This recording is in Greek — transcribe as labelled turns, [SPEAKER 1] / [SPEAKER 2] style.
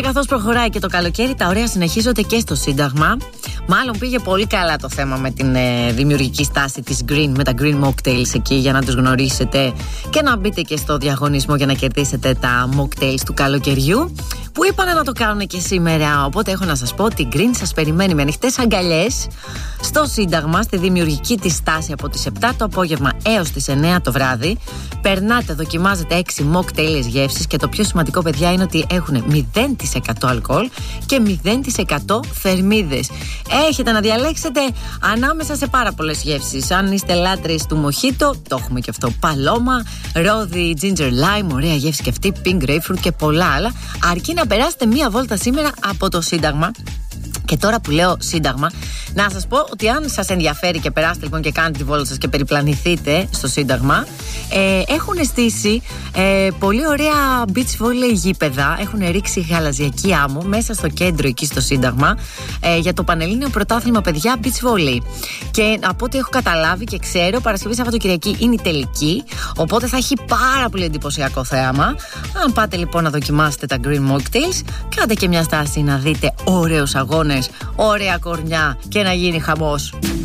[SPEAKER 1] καθώς προχωράει και το καλοκαίρι, τα ωραία συνεχίζονται και στο Σύνταγμα. Μάλλον πήγε πολύ καλά το θέμα με την δημιουργική στάση της Green, με τα Green Mocktails εκεί, για να τους γνωρίσετε και να μπείτε και στο διαγωνισμό για να κερδίσετε τα Mocktails του καλοκαιριού, που είπανε να το κάνουν και σήμερα. Οπότε έχω να σας πω ότι η Green σας περιμένει με ανοιχτές αγκαλιές στο Σύνταγμα, στη δημιουργική της στάση από τις 7 το απόγευμα έως τις 9 το βράδυ. Περνάτε, δοκιμάζετε 6 mocktails γεύσεις και το πιο σημαντικό, παιδιά, είναι ότι έχουν 0% αλκοόλ και 0% θερμίδες. Έχετε να διαλέξετε ανάμεσα σε πάρα πολλές γεύσεις. Αν είστε λάτρες του μοχίτο, το έχουμε και αυτό. Παλώμα, ρόδι, ginger lime, ωραία γεύση και αυτή, pink grapefruit και πολλά άλλα. Αρκεί να περάσετε μία βόλτα σήμερα από το Σύνταγμα. Και τώρα που λέω Σύνταγμα, να σας πω ότι αν σας ενδιαφέρει και περάσετε λοιπόν και κάνετε τη βόλτα σας και περιπλανηθείτε στο Σύνταγμα, έχουν στήσει πολύ ωραία beach volley γήπεδα. Έχουν ρίξει γαλαζιακή άμμο μέσα στο κέντρο εκεί στο Σύνταγμα για το Πανελλήνιο Πρωτάθλημα παιδιά beach volley. Και από ό,τι έχω καταλάβει και ξέρω, Παρασκευή Σαββατοκυριακή είναι η τελική, οπότε θα έχει πάρα πολύ εντυπωσιακό θέαμα. Αν πάτε λοιπόν να δοκιμάσετε τα Green Mocktails, κάντε και μια στάση να δείτε ωραίους αγώνες, ωραία κορμιά και να γίνει χαμός.